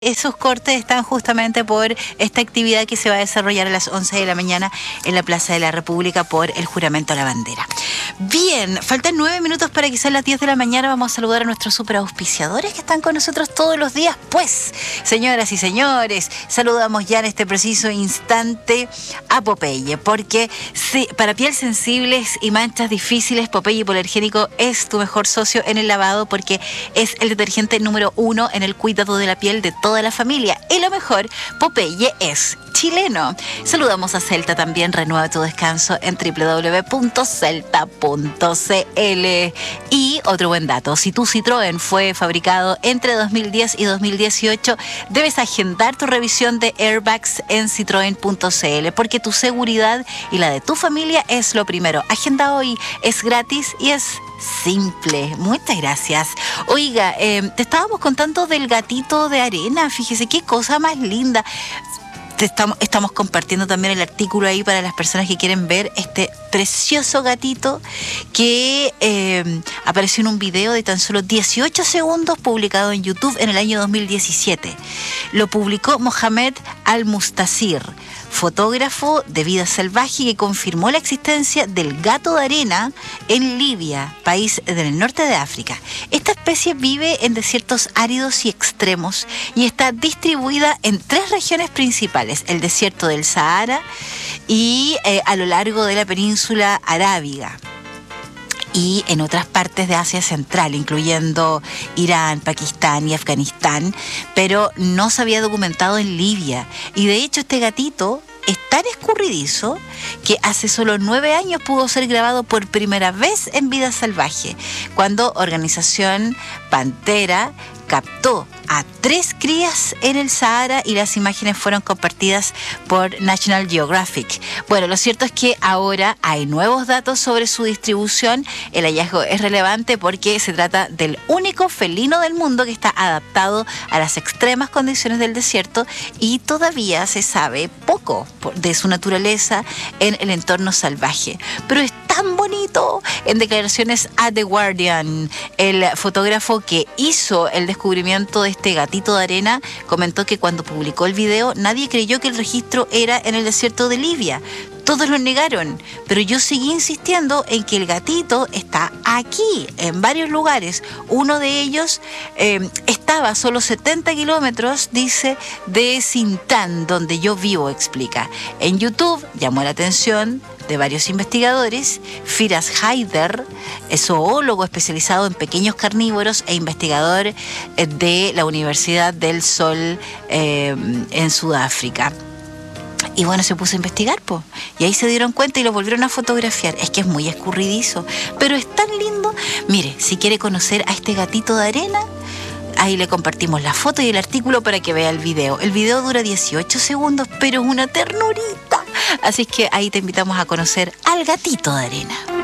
Esos cortes están justamente por esta actividad que se va a desarrollar a las 11 de la mañana en la Plaza de la República por el juramento a la bandera. Bien, faltan 9 minutos para que sean las 10 de la mañana. Vamos a saludar a nuestros superauspiciadores que están con nosotros todos los días. Pues, señoras y señores, saludamos ya en este preciso instante a Popeye, porque sí, para piel sensibles y manchas difíciles, Popeye Hipoalergénico es tu mejor socio en el lavado, porque es el detergente número 1 en el cuidado de la piel de toda la familia. Y lo mejor, Popeye es chileno. Saludamos a Celta también. Renueva tu descanso en www.celta.cl. Y otro buen dato: si tu Citroën fue fabricado entre 2010 y 2018, debes agendar tu revisión de airbags en citroen.cl, porque tu seguridad y la de tu familia es lo primero. Agenda hoy, es gratis y es simple. Muchas gracias. Oiga, te estábamos contando del gatito de arena. Fíjese qué cosa más linda. Estamos compartiendo también el artículo ahí para las personas que quieren ver este precioso gatito que apareció en un video de tan solo 18 segundos publicado en YouTube en el año 2017. Lo publicó Mohamed Al-Mustasir, fotógrafo de vida salvaje, que confirmó la existencia del gato de arena en Libia, país del norte de África. Esta especie vive en desiertos áridos y extremos y está distribuida en 3 regiones principales: el desierto del Sahara y a lo largo de la península arábiga, y en otras partes de Asia Central, incluyendo Irán, Pakistán y Afganistán, pero no se había documentado en Libia. Y de hecho este gatito es tan escurridizo que hace solo 9 años pudo ser grabado por primera vez en Vida Salvaje, cuando Organización Pantera captó a 3 crías en el Sahara y las imágenes fueron compartidas por National Geographic. Bueno, lo cierto es que ahora hay nuevos datos sobre su distribución. El hallazgo es relevante porque se trata del único felino del mundo que está adaptado a las extremas condiciones del desierto, y todavía se sabe poco de su naturaleza en el entorno salvaje. Pero es tan bonito. En declaraciones a The Guardian, el fotógrafo que hizo el descubrimiento de este gatito de arena comentó que cuando publicó el video nadie creyó que el registro era en el desierto de Libia. Todos lo negaron, pero yo seguí insistiendo en que el gatito está aquí, en varios lugares. Uno de ellos estaba a solo 70 kilómetros, dice, de Sintán, donde yo vivo, explica. En YouTube llamó la atención de varios investigadores. Firas Haider es zoólogo especializado en pequeños carnívoros e investigador de la Universidad del Sol en Sudáfrica. Y bueno, se puso a investigar, po. Y ahí se dieron cuenta y lo volvieron a fotografiar. Es que es muy escurridizo, pero es tan lindo. Mire, si quiere conocer a este gatito de arena, ahí le compartimos la foto y el artículo para que vea el video. El video dura 18 segundos, pero es una ternurita. Así que ahí te invitamos a conocer al gatito de arena.